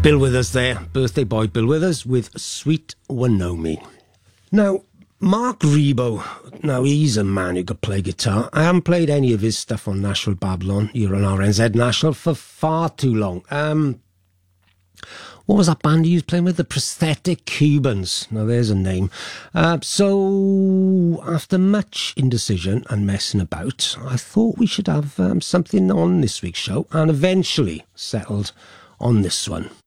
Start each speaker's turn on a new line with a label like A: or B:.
A: Bill Withers there, birthday boy Bill Withers with Sweet Wanomi. Now, Mark Rebo, now he's a man who could play guitar. I haven't played any of his stuff on Nashville Babylon, here on RNZ Nashville, for far too long. What was that band he was playing with? The Prosthetic Cubans. Now, there's a name. So, after much indecision and messing about, I thought we should have something on this week's show, and eventually settled on this one.